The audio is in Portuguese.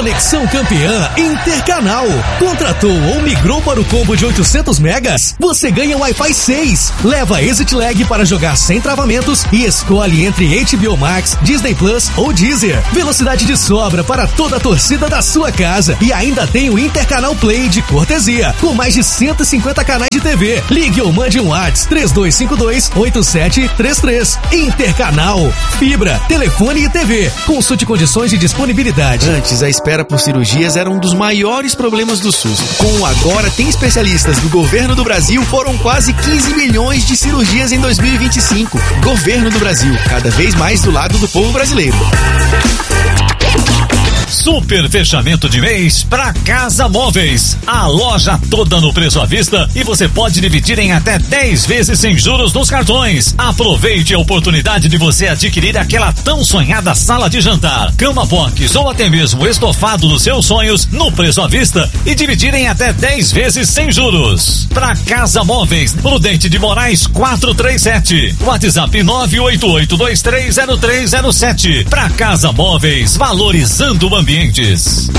Conexão Campeã Intercanal. Contratou ou migrou para o combo de 800 megas? Você ganha Wi-Fi 6. Leva Exit Lag para jogar sem travamentos e escolhe entre HBO Max, Disney Plus ou Deezer. Velocidade de sobra para toda a torcida da sua casa. E ainda tem o Intercanal Play de cortesia, com mais de 150 canais de TV. Ligue ou mande um WhatsApp 3252-8733. Intercanal. Fibra, telefone e TV. Consulte condições de disponibilidade. Antes, a espera por cirurgias era um dos maiores problemas do SUS. Com o Agora Tem Especialistas do Governo do Brasil, foram quase 15 milhões de cirurgias em 2025. Governo do Brasil, cada vez mais do lado do povo brasileiro. Super fechamento de mês para Casa Móveis. A loja toda no preço à vista e você pode dividir em até 10 vezes sem juros nos cartões. Aproveite a oportunidade de você adquirir aquela tão sonhada sala de jantar, cama box ou até mesmo estofado dos seus sonhos no preço à vista e dividir em até 10 vezes sem juros. Para Casa Móveis, Prudente de Moraes 437. WhatsApp 988230307. Para Casa Móveis, valorizando ambientes.